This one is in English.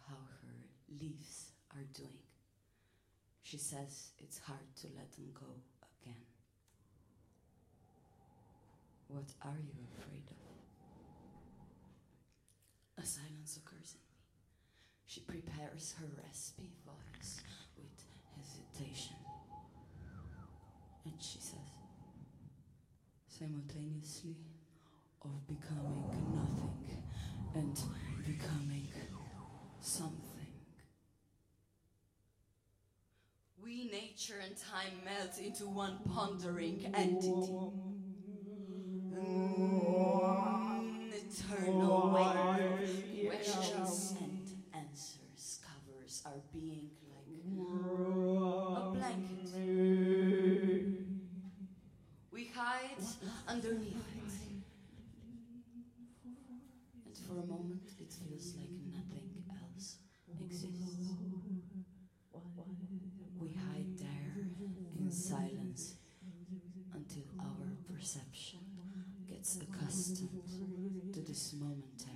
how her leaves are doing. She says it's hard to let them go again. What are you afraid of? A silence occurs in me. She prepares her raspy voice with hesitation. And she says, simultaneously, of becoming nothing and becoming something. We, nature and time, melt into one pondering entity. An eternal wave of questions and answers covers our being like a blanket. We hide underneath it. And for a moment it feels like nothing else exists. We hide there in silence until our perception gets accustomed to this momentary